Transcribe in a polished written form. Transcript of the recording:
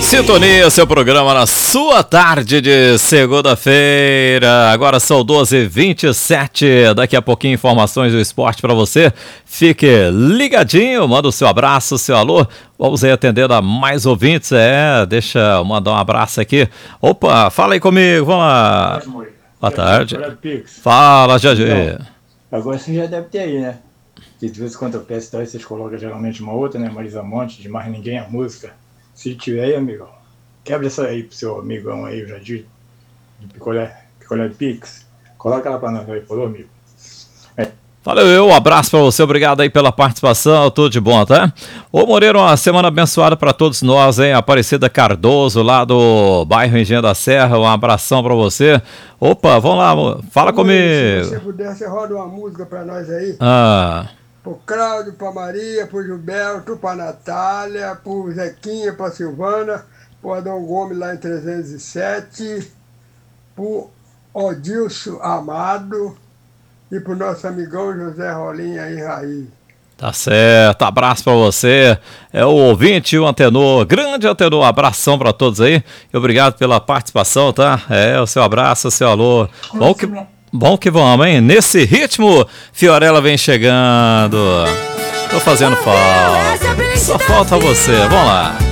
Sintonia, seu programa na sua tarde de segunda-feira. Agora são 12h27. Daqui a pouquinho informações do esporte para você. Fique ligadinho, manda o seu abraço, o seu alô. Vamos aí atendendo a mais ouvintes. Deixa eu mandar um abraço aqui. Opa, fala aí comigo, vamos lá. Boa tarde. Fala, Jajê. Agora você já deve ter aí, né? Que de vez em quando eu peço, então, vocês colocam geralmente uma outra, né? Marisa Monte, de Mais Ninguém a Música. Se tiver aí, amigão, quebra essa aí pro seu amigão aí, o Jadir, de picolé de Pix. Coloca ela pra nós aí, falou, amigo? Valeu, um abraço pra você, obrigado aí pela participação, tudo de bom, tá? Ô Moreira, uma semana abençoada pra todos nós, hein? Aparecida Cardoso, lá do bairro Engenho da Serra, um abração pra você. Opa, vamos lá, fala comigo. Se você puder, você roda uma música pra nós aí. Pro Cláudio, pra Maria, pro Gilberto, pra Natália, pro Zequinha, pra Silvana, pro Adão Gomes lá em 307, pro Odilson Amado e pro nosso amigão José Rolinha aí, Raiz. Tá certo, abraço pra você, é o ouvinte, o Antenor, grande Antenor, abração pra todos aí, e obrigado pela participação, tá? O seu abraço, o seu alô, bom que vamos, hein? Nesse ritmo, Fiorella vem chegando, tô fazendo falta, só falta você, vamos lá.